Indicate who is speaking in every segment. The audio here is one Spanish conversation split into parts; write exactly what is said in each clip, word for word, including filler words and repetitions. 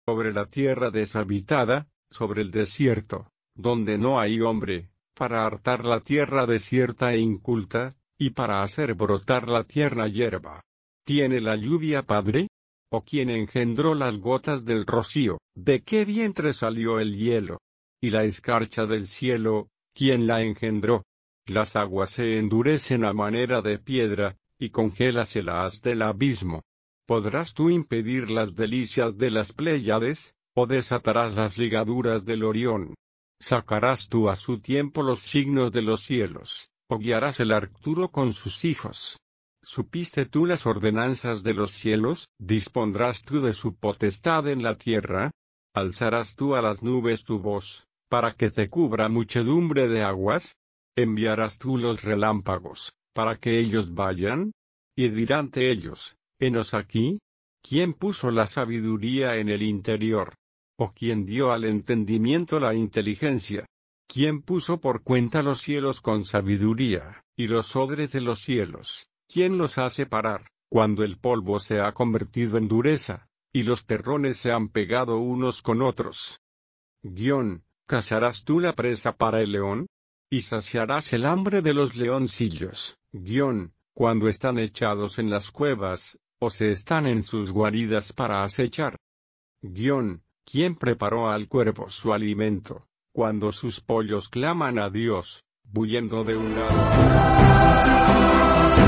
Speaker 1: sobre la tierra deshabitada, sobre el desierto, donde no hay hombre, para hartar la tierra desierta e inculta, y para hacer brotar la tierna hierba. ¿Tiene la lluvia padre? ¿O quién engendró las gotas del rocío? ¿De qué vientre salió el hielo? Y la escarcha del cielo, ¿quién la engendró? Las aguas se endurecen a manera de piedra, y congélase el haz del abismo. ¿Podrás tú impedir las delicias de las Pléyades, o desatarás las ligaduras del Orión? ¿Sacarás tú a su tiempo los signos de los cielos, o guiarás el Arcturo con sus hijos? ¿Supiste tú las ordenanzas de los cielos? ¿Dispondrás tú de su potestad en la tierra? ¿Alzarás tú a las nubes tu voz, para que te cubra muchedumbre de aguas? ¿Enviarás tú los relámpagos, para que ellos vayan? Y diránte ellos, henos aquí. ¿Quién puso la sabiduría en el interior? ¿O quién dio al entendimiento la inteligencia? ¿Quién puso por cuenta los cielos con sabiduría, y los odres de los cielos? ¿Quién los hace parar, cuando el polvo se ha convertido en dureza, y los terrones se han pegado unos con otros? Guión, ¿cazarás tú la presa para el león? ¿Y saciarás el hambre de los leoncillos? Guión, cuando están echados en las cuevas, o se están en sus guaridas para acechar. Guión, ¿quién preparó al cuervo su alimento, cuando sus pollos claman a Dios, bulliendo de un lado?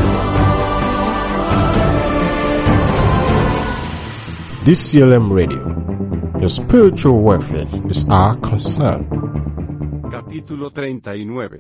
Speaker 2: D C L M Radio. Your spiritual welfare is our concern.
Speaker 1: Capítulo treinta y nueve.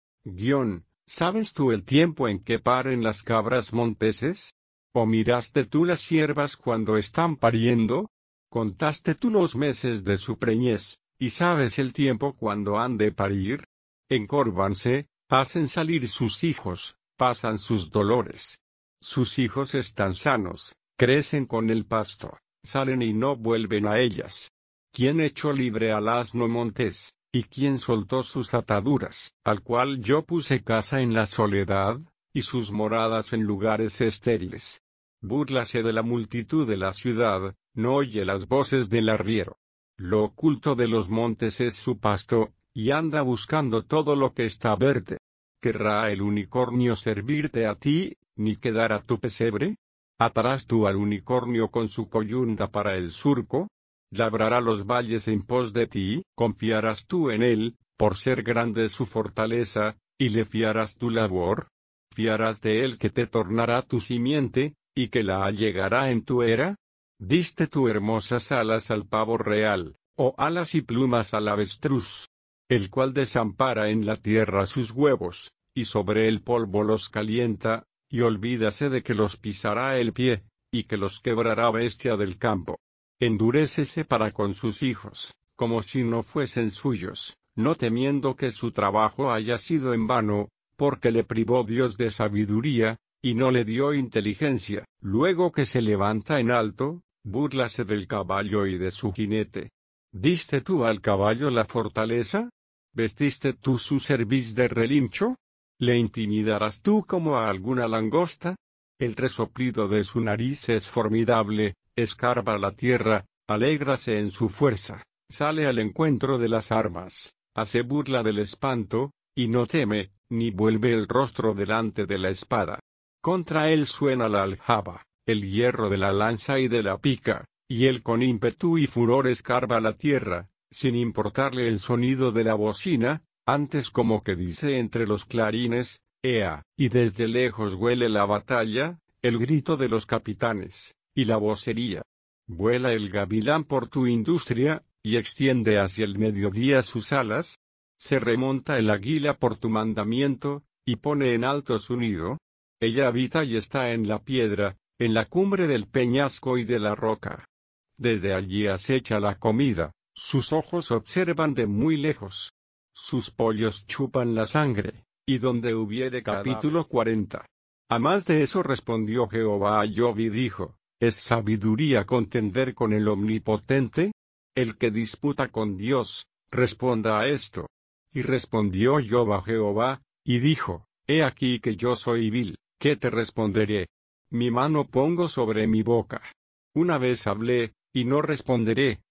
Speaker 1: Guión, ¿sabes tú el tiempo en que paren las cabras monteses? ¿O miraste tú las ciervas cuando están pariendo? ¿Contaste tú los meses de su preñez, y sabes el tiempo cuando han de parir? Encórvanse, hacen salir sus hijos, pasan sus dolores. Sus hijos están sanos, crecen con el pasto, salen y no vuelven a ellas. ¿Quién echó libre al asno montés, y quién soltó sus ataduras, al cual yo puse casa en la soledad, y sus moradas en lugares estériles? Búrlase de la multitud de la ciudad, no oye las voces del arriero. Lo oculto de los montes es su pasto, y anda buscando todo lo que está verde. ¿Querrá el unicornio servirte a ti, ni quedar a tu pesebre? ¿Atarás tú al unicornio con su coyunda para el surco? ¿Labrará los valles en pos de ti? ¿Confiarás tú en él, por ser grande su fortaleza, y le fiarás tu labor? ¿Fiarás de él que te tornará tu simiente, y que la allegará en tu era? ¿Diste tú hermosas alas al pavo real, o alas y plumas al avestruz? El cual desampara en la tierra sus huevos, y sobre el polvo los calienta, y olvídase de que los pisará el pie, y que los quebrará bestia del campo. Endurécese para con sus hijos, como si no fuesen suyos, no temiendo que su trabajo haya sido en vano, porque le privó Dios de sabiduría, y no le dio inteligencia. Luego que se levanta en alto, búrlase del caballo y de su jinete. ¿Diste tú al caballo la fortaleza? ¿Vestiste tú su cerviz de relincho? ¿Le intimidarás tú como a alguna langosta? El resoplido de su nariz es formidable, escarba la tierra, alégrase en su fuerza, sale al encuentro de las armas, hace burla del espanto, y no teme, ni vuelve el rostro delante de la espada. Contra él suena la aljaba, el hierro de la lanza y de la pica, y él con ímpetu y furor escarba la tierra, sin importarle el sonido de la bocina, antes como que dice entre los clarines, ea, y desde lejos huele la batalla, el grito de los capitanes, y la vocería. Vuela el gavilán por tu industria, y extiende hacia el mediodía sus alas. Se remonta el águila por tu mandamiento, y pone en alto su nido. Ella habita y está en la piedra, en la cumbre del peñasco y de la roca. Desde allí acecha la comida, sus ojos observan de muy lejos. Sus pollos chupan la sangre, y donde hubiere capítulo cuarenta. A más de eso respondió Jehová a Job y dijo, ¿es sabiduría contender con el Omnipotente? El que disputa con Dios, responda a esto. Y respondió Job a Jehová, y dijo, he aquí que yo soy vil, ¿qué te responderé? Mi mano pongo sobre mi boca. Una vez hablé, y no responderé,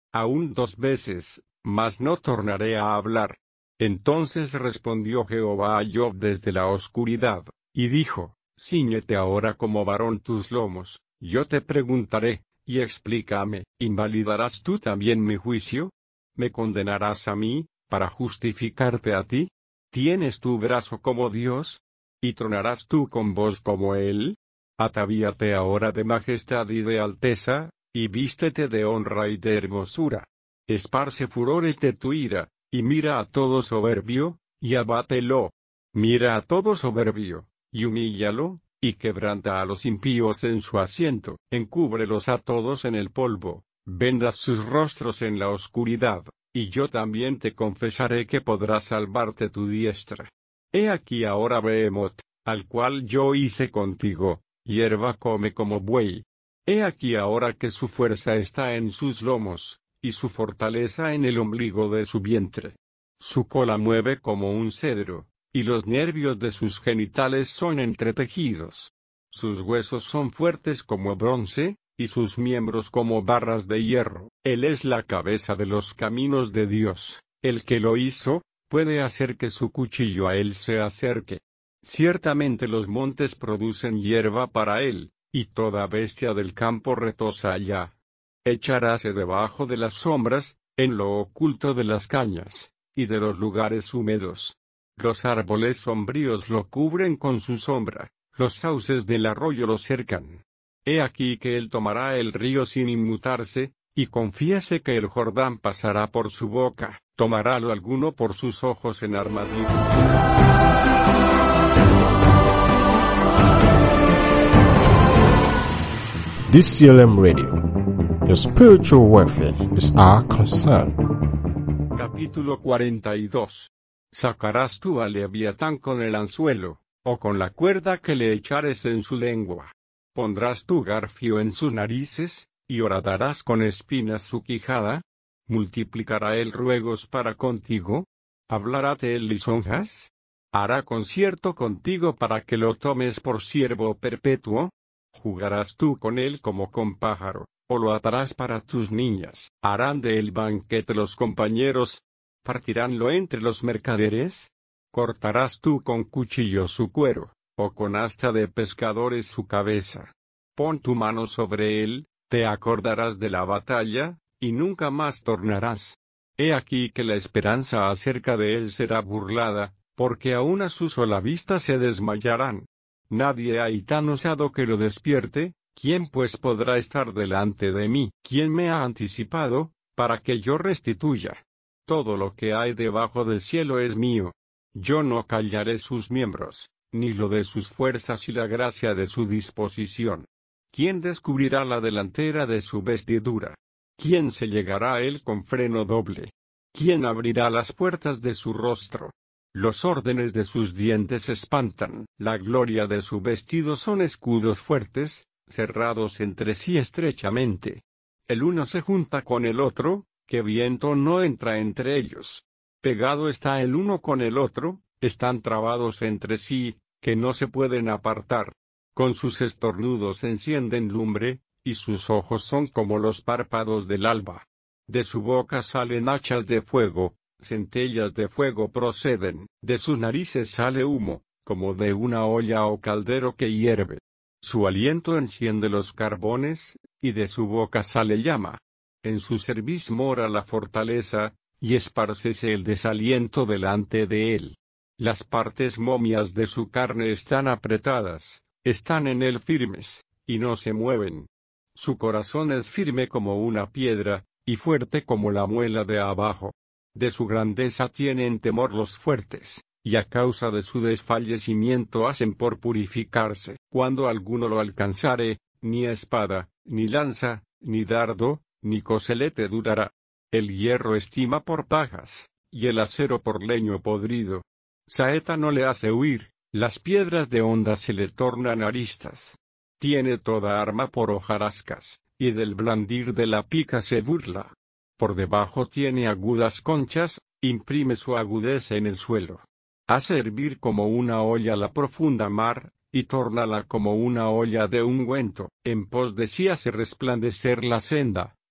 Speaker 1: Aún dos veces, mas no tornaré a hablar. Entonces respondió Jehová a Job desde la oscuridad, y dijo, Cíñete ahora como varón tus lomos, yo te preguntaré, y explícame, ¿invalidarás tú también mi juicio? ¿Me condenarás a mí, para justificarte a ti? ¿Tienes tu brazo como Dios? ¿Y tronarás tú con voz como Él? Atavíate ahora de majestad y de alteza, y vístete de honra y de hermosura. Esparce furores de tu ira, y mira a todo soberbio, y abátelo. Mira a todo soberbio, y humíllalo, y quebranta a los impíos en su asiento, encúbrelos a todos en el polvo, vendas sus rostros en la oscuridad, y yo también te confesaré que podrá salvarte tu diestra. He aquí ahora Behemoth, al cual yo hice contigo, hierba come como buey. He aquí ahora que su fuerza está en sus lomos, y su fortaleza en el ombligo de su vientre. Su cola mueve como un cedro, y los nervios de sus genitales son entretejidos. Sus huesos son fuertes como bronce, y sus miembros como barras de hierro. Él es la cabeza de los caminos de Dios. El que lo hizo, puede hacer que su cuchillo a él se acerque. Ciertamente los montes producen hierba para él, y toda bestia del campo retosa allá. Echaráse debajo de las sombras, en lo oculto de las cañas, y de los lugares húmedos. Los árboles sombríos lo cubren con su sombra, los sauces del arroyo lo cercan. He aquí que él tomará el río sin inmutarse, y confíese que el Jordán pasará por su boca, tomarálo alguno por sus ojos en armadillo.
Speaker 2: D C L M Radio. Your spiritual welfare is our concern.
Speaker 1: Capítulo cuarenta y dos. ¿Sacarás tú al Leviatán con el anzuelo, o con la cuerda que le echares en su lengua? ¿Pondrás tu garfio en sus narices, y horadarás con espinas su quijada? ¿Multiplicará él ruegos para contigo? ¿Hablaráte él lisonjas? ¿Hará concierto contigo para que lo tomes por siervo perpetuo? ¿Jugarás tú con él como con pájaro, o lo atarás para tus niñas? ¿Harán de él banquete los compañeros? ¿Partiránlo entre los mercaderes? ¿Cortarás tú con cuchillo su cuero, o con asta de pescadores su cabeza? Pon tu mano sobre él, te acordarás de la batalla, y nunca más tornarás. He aquí que la esperanza acerca de él será burlada, porque aun a su sola vista se desmayarán. Nadie hay tan osado que lo despierte. ¿Quién pues podrá estar delante de mí? ¿Quién me ha anticipado, para que yo restituya? Todo lo que hay debajo del cielo es mío. Yo no callaré sus miembros, ni lo de sus fuerzas y la gracia de su disposición. ¿Quién descubrirá la delantera de su vestidura? ¿Quién se llegará a él con freno doble? ¿Quién abrirá las puertas de su rostro? Los órdenes de sus dientes espantan, la gloria de su vestido son escudos fuertes, cerrados entre sí estrechamente. El uno se junta con el otro, que viento no entra entre ellos. Pegado está el uno con el otro, están trabados entre sí, que no se pueden apartar. Con sus estornudos encienden lumbre, y sus ojos son como los párpados del alba. De su boca salen hachas de fuego, centellas de fuego proceden, de sus narices sale humo, como de una olla o caldero que hierve. Su aliento enciende los carbones, y de su boca sale llama. En su cerviz mora la fortaleza, y esparcese el desaliento delante de él. Las partes momias de su carne están apretadas, están en él firmes, y no se mueven. Su corazón es firme como una piedra, y fuerte como la muela de abajo. De su grandeza tienen temor los fuertes, y a causa de su desfallecimiento hacen por purificarse. Cuando alguno lo alcanzare, ni espada, ni lanza, ni dardo, ni coselete durará. El hierro estima por pajas, y el acero por leño podrido. Saeta no le hace huir, las piedras de honda se le tornan aristas. Tiene toda arma por hojarascas, y del blandir de la pica se burla. Por debajo tiene agudas conchas, imprime su agudeza en el suelo. Hace hervir como una olla la profunda mar, y tórnala como una olla de ungüento. En pos de sí hace resplandecer la senda,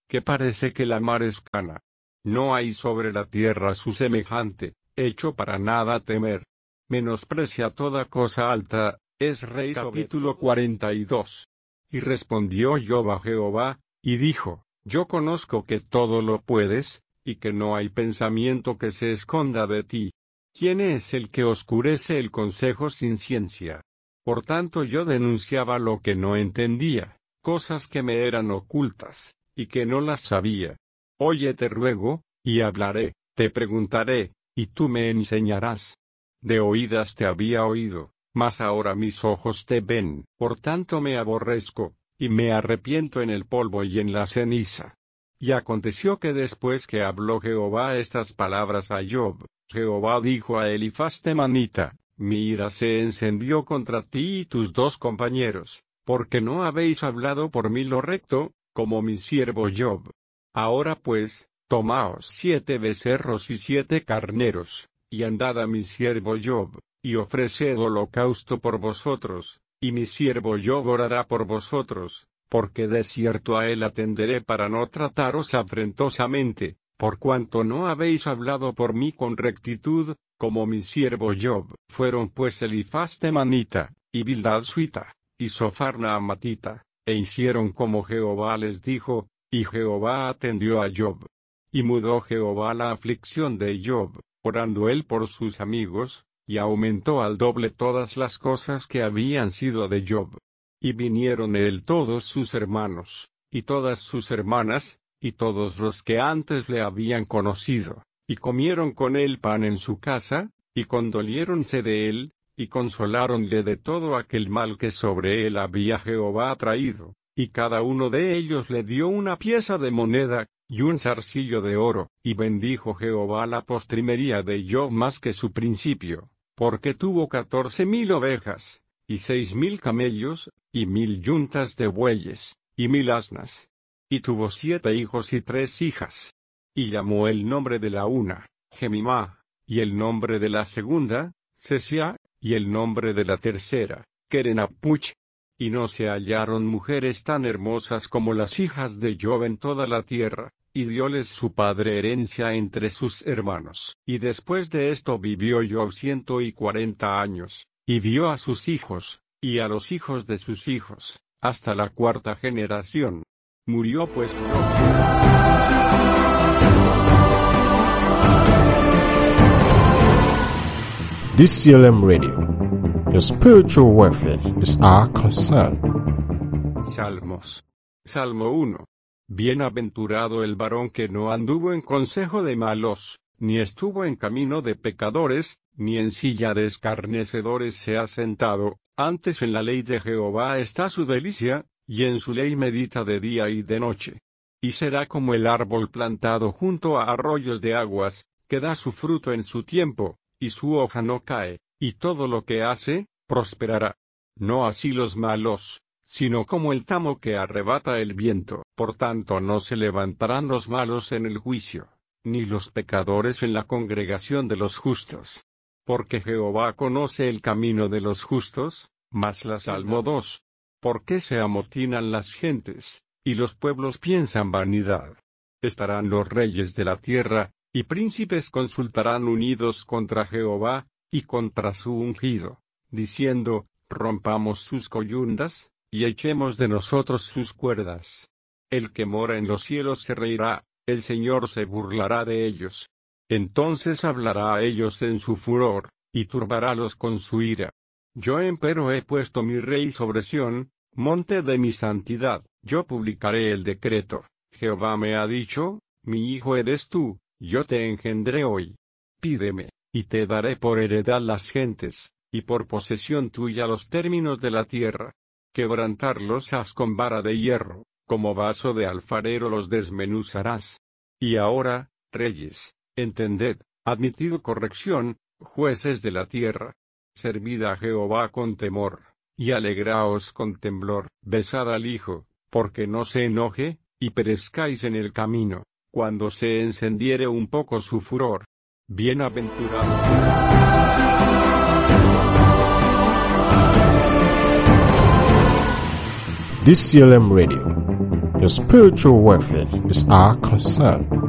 Speaker 1: que parece que la mar es cana. No hay sobre la tierra su semejante, hecho para nada temer. Menosprecia toda cosa alta, es rey. Capítulo cuarenta y dos. Y respondió Job a Jehová, y dijo, yo conozco que todo lo puedes, y que no hay pensamiento que se esconda de ti. ¿Quién es el que oscurece el consejo sin ciencia? Por tanto yo denunciaba lo que no entendía, cosas que me eran ocultas, y que no las sabía. Oye, te ruego, y hablaré, te preguntaré, y tú me enseñarás. De oídas te había oído, mas ahora mis ojos te ven, por tanto me aborrezco, y me arrepiento en el polvo y en la ceniza. Y aconteció que después que habló Jehová estas palabras a Job, Jehová dijo a Elifaz temanita, mi ira se encendió contra ti y tus dos compañeros, porque no habéis hablado por mí lo recto, como mi siervo Job. Ahora pues, tomaos siete becerros y siete carneros, y andad a mi siervo Job, y ofreced holocausto por vosotros, y mi siervo Job orará por vosotros, porque de cierto a él atenderé para no trataros afrentosamente, por cuanto no habéis hablado por mí con rectitud, como mi siervo Job. Fueron pues Elifaz temanita, y Bildad suita, y Zophar naamatita, e hicieron como Jehová les dijo, y Jehová atendió a Job. Y mudó Jehová la aflicción de Job, orando él por sus amigos, y aumentó al doble todas las cosas que habían sido de Job. Y vinieron él todos sus hermanos, y todas sus hermanas, y todos los que antes le habían conocido, y comieron con él pan en su casa, y condoliéronse de él, y consoláronle de todo aquel mal que sobre él había Jehová traído, y cada uno de ellos le dio una pieza de moneda, y un zarcillo de oro, y bendijo Jehová la postrimería de Job más que su principio, porque tuvo catorce mil ovejas, y seis mil camellos, y mil yuntas de bueyes, y mil asnas. Y tuvo siete hijos y tres hijas. Y llamó el nombre de la una, Jemimá, y el nombre de la segunda, Sesia, y el nombre de la tercera, Kerenapuch. Y no se hallaron mujeres tan hermosas como las hijas de Job en toda la tierra, y dióles su padre herencia entre sus hermanos. Y después de esto vivió Job ciento y cuarenta años, y vio a sus hijos, y a los hijos de sus hijos, hasta la cuarta generación. Murió pues Job.
Speaker 2: D C L M Radio. Your spiritual welfare is our concern.
Speaker 1: Salmos. Salmo uno. Bienaventurado el varón que no anduvo en consejo de malos, ni estuvo en camino de pecadores, ni en silla de escarnecedores se ha sentado, antes en la ley de Jehová está su delicia, y en su ley medita de día y de noche. Y será como el árbol plantado junto a arroyos de aguas, que da su fruto en su tiempo, y su hoja no cae, y todo lo que hace, prosperará. No así los malos, sino como el tamo que arrebata el viento. Por tanto no se levantarán los malos en el juicio, ni los pecadores en la congregación de los justos. Porque Jehová conoce el camino de los justos, mas la Salmo dos. ¿Por qué se amotinan las gentes, y los pueblos piensan vanidad? Estarán los reyes de la tierra, y príncipes consultarán unidos contra Jehová, y contra su ungido, diciendo, rompamos sus coyundas, y echemos de nosotros sus cuerdas. El que mora en los cielos se reirá, el Señor se burlará de ellos. Entonces hablará a ellos en su furor, y turbarálos con su ira. Yo empero he puesto mi rey sobre Sión, monte de mi santidad, yo publicaré el decreto. Jehová me ha dicho, mi hijo eres tú, yo te engendré hoy. Pídeme, y te daré por heredad las gentes, y por posesión tuya los términos de la tierra. Quebrantarlos has con vara de hierro, como vaso de alfarero los desmenuzarás. Y ahora, reyes, entended, admitid corrección, jueces de la tierra. Servid a Jehová con temor, y alegraos con temblor. Besad al Hijo, porque no se enoje, y perezcáis en el camino, cuando se encendiere un poco su furor. Bienaventurado.
Speaker 2: D C L M Radio. Your spiritual welfare is our concern.